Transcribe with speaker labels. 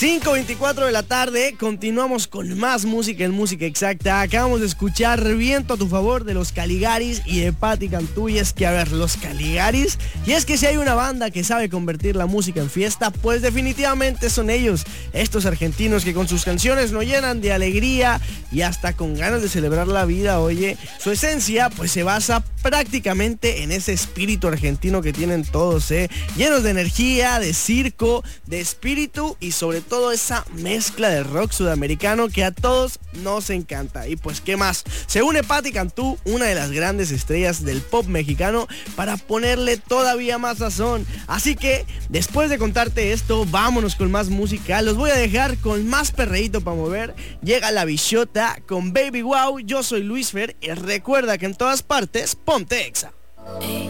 Speaker 1: 5:24 de la tarde, continuamos con más música en Música Exacta. Acabamos de escuchar Viento a tu favor de los Caligaris y de Patti Cantú. Y es que, a ver, los Caligaris, y es que si hay una banda que sabe convertir la música en fiesta, pues definitivamente son ellos. Estos argentinos que con sus canciones nos llenan de alegría y hasta con ganas de celebrar la vida. Oye, su esencia pues se basa prácticamente en ese espíritu argentino que tienen todos, llenos de energía, de circo, de espíritu y sobre todo esa mezcla de rock sudamericano que a todos nos encanta. Y pues qué más, se une Patti Cantú, una de las grandes estrellas del pop mexicano, para ponerle todavía más sazón. Así que después de contarte esto, vámonos con más música. Los voy a dejar con más perreíto para mover. Llega La Bichota con Baby Wow. Yo soy Luis Fer y recuerda que en todas partes ponte Exa.